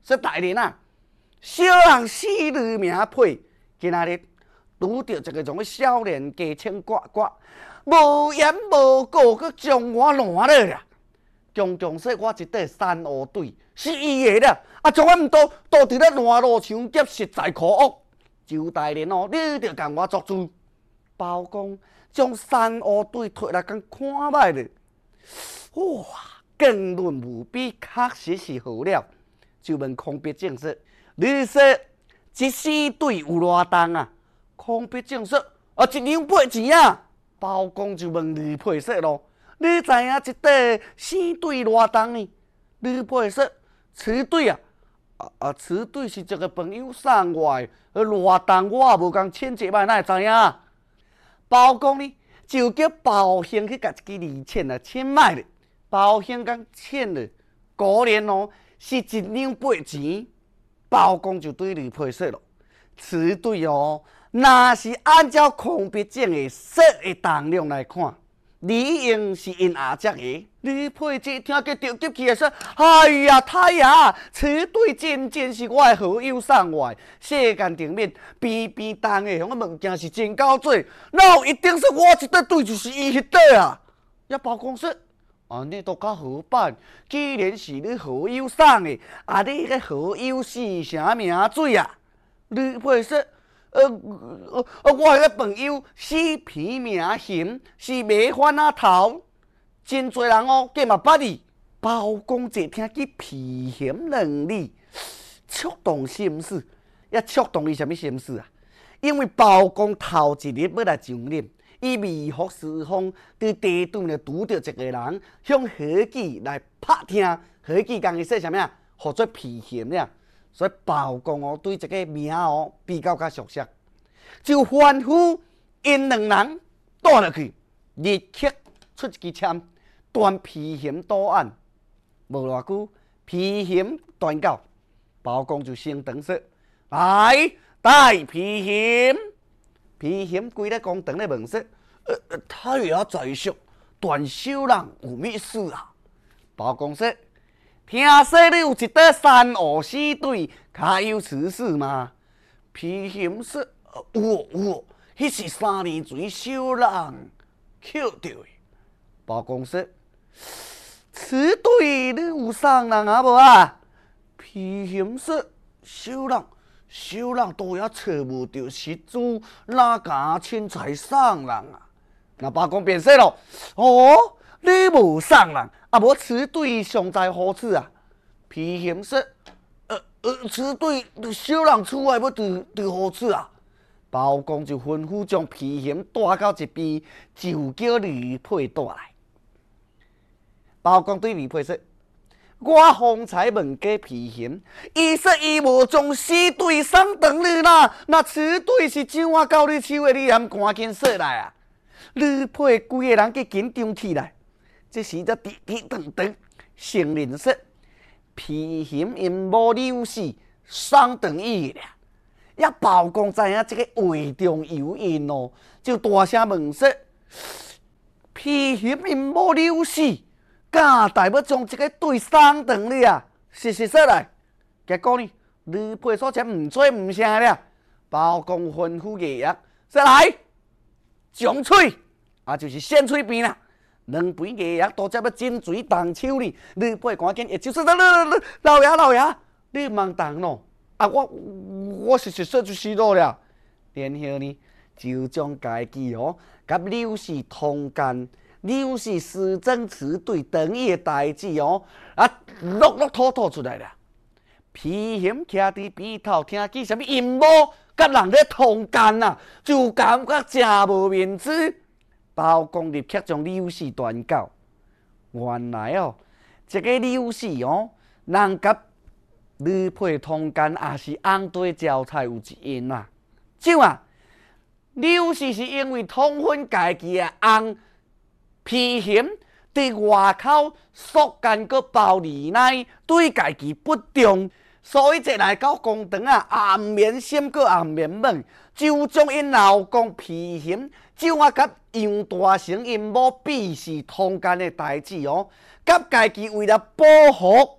说大人啊，小人死女名配，今仔日拄着一个种少年家青呱呱，无言无告，佮将我烂了啦！强强说我一块山乌队是伊的啦，将我毋倒伫咧烂路墙夹，实在可恶。周大人哦，你着共我作主。包公将山乌队摕来共看卖咧，哇，更论无比，确实是好了。就问孔必正说：“你说一死队有偌重啊？”孔必正说：“1两钱啊。”包公就问吕佩说咯：“你知影一块死队偌重呢？”吕佩说：“瓷队啊，瓷队是一个朋友送我的，偌重我也无共称一摆，哪会知影？”包公呢，就叫包兴去甲一支利签来签卖咧。包兴讲签了，果然哦是1两钱。包公就对吕佩说咯：“此对哦，若是按照孔必正的说的重量来看，理应是因阿只个。”吕佩这听个着急起来说：“哎呀，太爷，此对真是我的好友送我的，世间顶面边边重的种物件是真够多，那一定是我一块对就是伊迄块啊！”呀，包公说：“安尼都较好办，既然是你好友送的，你个好友是啥名水啊？”吕佩说：“我迄个朋友死皮名嫌，是卖番仔头。”真侪人哦，计嘛捌你。包公一听起皮嫌2字，触动心思，也触动伊什么心思啊？因为包公头一日要来上任，伊微服私访，伫地段就拄着一个人，向何记来拍听。何记讲伊说啥物啊？号做皮嫌呀。所以包公哦，对这个名哦比较熟悉，就吩咐因2人带落去，立刻出一支签。断皮嫌到案，无偌久，皮嫌断到，包公就升堂说：“来，带皮嫌。”皮嫌跪咧公堂咧问说：“太爷在上，段小人有咩事啊？”包公说：“听说你有一块山河死队，还有此事吗？”皮嫌说：“有，迄是3年前小人捡到的。”包公说：“此对你有送人啊无啊？”皮嫌说：“小人都也找无到失主，哪敢凊彩送人啊？”那包公便说咯：“哦，你无送人，无此对尚在何处啊？”皮嫌说：“此对小人厝外要伫何处啊？”包公就吩咐将皮嫌带到一边，就叫吕佩带来。包公对吕佩说：“我方才问过皮嫌，伊说伊无将死队送堂你啦。那此队是怎啊到你手的？你还赶紧说来啊！”吕佩规个人给紧张起来，这时则滴滴答答承认说：“皮嫌因某刘氏送堂伊啦。”呀，包公知影这个话中有因哦，就大声问说：“皮嫌因某刘氏？”敢大要将这个对送堂你啊？实说来，结果呢，吕佩所讲唔做唔声了。包公吩咐衙役说：“来，将嘴，就是先嘴边啦。2杯衙役都接要金嘴动手呢。吕佩赶紧一手说：“老爷，你忙动咯。我实说就是了。”然后呢，就将家己甲刘氏通奸。刘氏私争此对等伊的代志落吐出来了。皮嫌徛伫边头，听见什么阴谋，甲人咧通奸啊，就感觉真无面子。包公立刻将刘氏传告。原来这个刘氏人甲吕佩通奸，也是红堆招财有一因啊。怎啊？刘氏是因为通婚家己的翁。皮嫌伫外口缩奸个包二奶，对家己不忠，所以才来到公堂暗眠心个暗眠梦，就将因老公皮嫌怎啊甲杨大成因某比试通奸的代志甲家己为了保护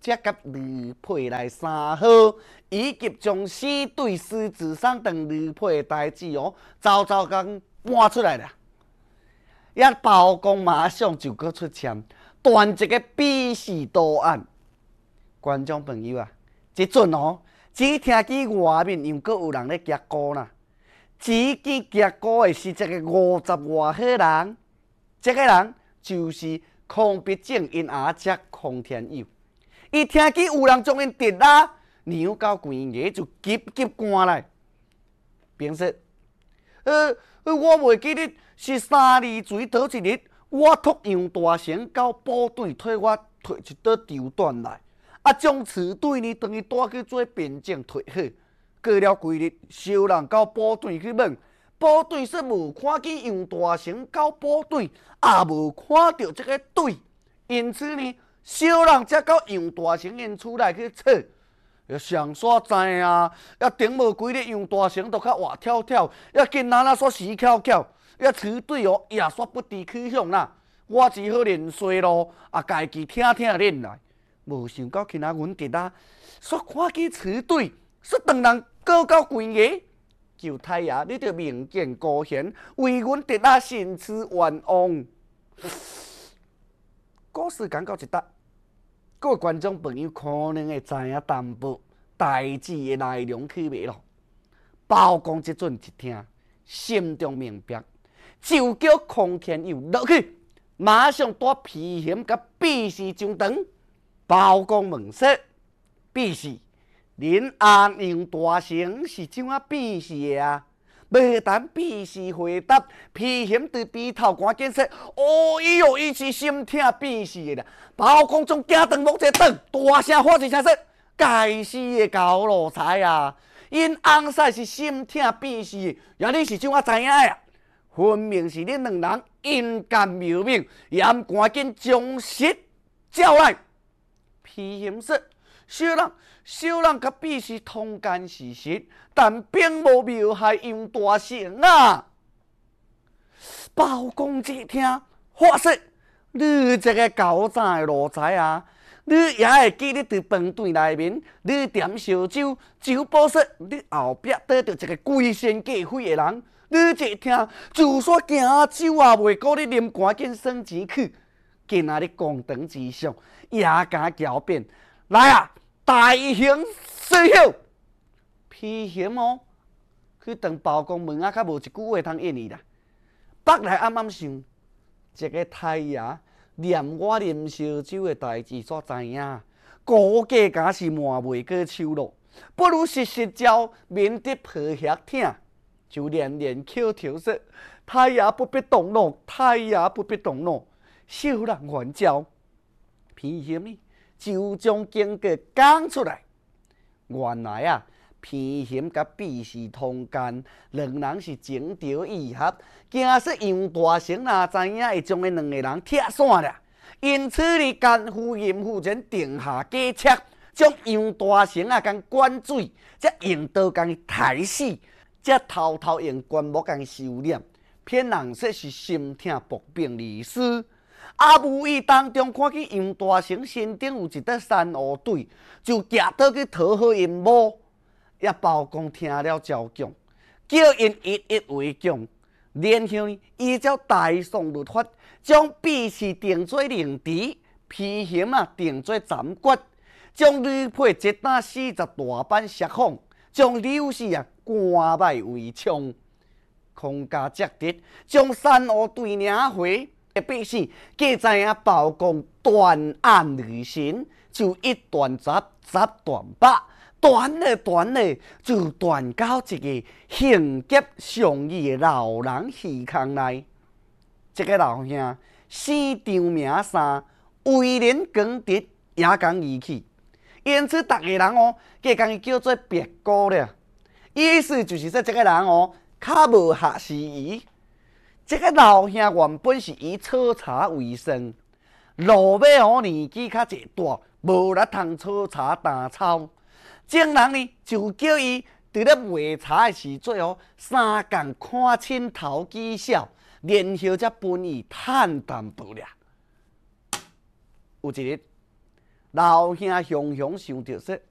接甲吕佩来3号，以及将死对狮子山等吕佩的代志早刚搬出来了。也包公马上就搁出签，断一个比试图案。观众朋友啊，即阵只听见外面又搁有人咧夹鼓啦。只见夹鼓的是一个50外岁人，这个人就是孔必正因阿姐孔天佑。伊听见有人将因直拉扭到悬崖，就急赶来。平说，我袂记得是3日水倒一日，我托杨大成到部队替我摕一刀丢断来，将此队呢当伊带去做边境摕好。过了几日，小人到部队去问，部队说无看见杨大成到部队，也无看到这个队，因此呢，小人才到杨大成因厝内去找。上煞知啊，顶无几日，杨大成就较活跳跳，今仔煞死翘翘，车队也煞不知去向啦。我只好连衰咯，家己听练来。无想到今仔阮弟仔煞看见车队。说当人告到悬崖，求太爷，你着明见高贤，为阮直仔伸赐冤枉。故事讲到一搭，各位观众朋友可能会知影淡薄代志的内容去袂咯。包公即阵一听，心中明白，就叫孔天佑落去，马上带皮险甲毕氏上堂。包公问说：“毕氏。”恁阿杨大成是怎啊比试的啊？未等比试回答，皮险对鼻头赶紧说：“哦，伊是心疼比试的啦。”包公从惊堂木一顿，大声喊一声说：“该死的高奴才啊！因翁婿是心疼比试的，呀你是怎啊知影呀？分明是恁两人阴间妙命，严赶紧将实叫来。”皮险说：“小人甲比是同干事实，但并无谋害杨大成啊！”包公一听，话说：“你这个高赞的奴才啊！你也会记得伫饭店内面，你点烧酒，酒保说你后壁得到一个龟仙计会的人，你一听，就算敬酒也袂顾你啉，赶紧算钱去。今仔日公堂之上，也敢狡辩，来啊！”大刑随后，皮险去当包公门啊，较无一句话通应伊啦。北来暗想，这个太爷念我啉烧酒的代志所知影，估计敢是瞒袂过手咯。不如实招免得抱遐疼，就连口头说：“太爷不必动怒，太爷不必动怒。”小人援招，皮险呢？就将经过讲出来。原来啊，皮险甲毕氏通奸，两人是情投意合。惊说杨大成若知影，会将因两个人拆散了。因此呢，奸夫淫妇前定下计策，将杨大成共灌水，则用刀共伊刣死，则偷用棺木共伊收敛，骗人说是心疼薄兵而死。无意当中看见杨大成身顶有一块山乌队，就夹倒去讨好因某。包公听了招供，叫因一一为供。然后呢，依照大宋律法，将毕氏定做凌迟，皮险定做斩决，将吕佩一打40大板削放，将刘氏关卖为娼。孔家接得，将山乌队领回。必是既知影包公断案女神，就一断斩断把，断了就断到一个行劫上意的老人耳孔内。这个老兄四张名衫，为人光直，也讲义气，因此大家人皆将伊叫做别姑了。意思就是说，这个人较无学时宜。这个老兄原本是以炒茶为生，落尾年纪较一大，无力通炒茶打草。众人呢就叫伊伫咧卖茶的时阵三更看清头绩效，然后才分伊趁淡薄了。有一日， 老兄雄雄想着说，